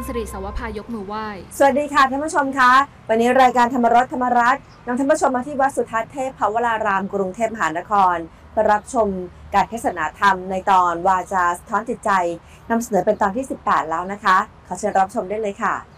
สิริสาวภายกมือไหว้สวัสดีค่ะท่านผู้ชมคะวันนี้รายการธรรมรสธรรมรัตน์นำท่านผู้ชมมาที่วัดสุทัศน์เทพภาวรารามกรุงเทพมหานครเพื่อรับชมการเทศนาธรรมในตอนวาจาสะท้อนจิตใจนำเสนอเป็นตอนที่18แล้วนะคะขอเชิญรับชมได้เลยค่ะ